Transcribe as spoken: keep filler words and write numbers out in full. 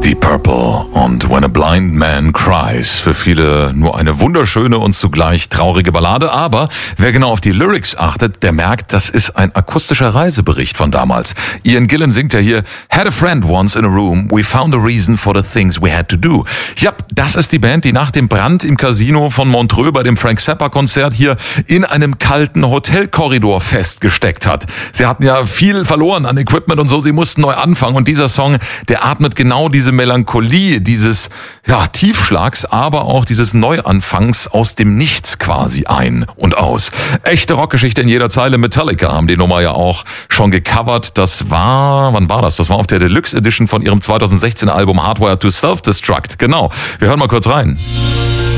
Deep Purple und When a Blind Man Cries. Für viele nur eine wunderschöne und zugleich traurige Ballade, aber wer genau auf die Lyrics achtet, der merkt, das ist ein akustischer Reisebericht von damals. Ian Gillan singt ja hier, Had a friend once in a room, we found a reason for the things we had to do. Ja, das ist die Band, die nach dem Brand im Casino von Montreux bei dem Frank Zappa-Konzert hier in einem kalten Hotelkorridor festgesteckt hat. Sie hatten ja viel verloren an Equipment und so, sie mussten neu anfangen und dieser Song, der atmet genau diese Melancholie, dieses ja, Tiefschlags, aber auch dieses Neuanfangs aus dem Nichts quasi ein und aus. Echte Rockgeschichte in jeder Zeile. Metallica haben die Nummer ja auch schon gecovert. Das war, wann war das? Das war auf der Deluxe Edition von ihrem zweitausendsechzehner Album Hardwire to Self-Destruct. Genau. Wir hören mal kurz rein.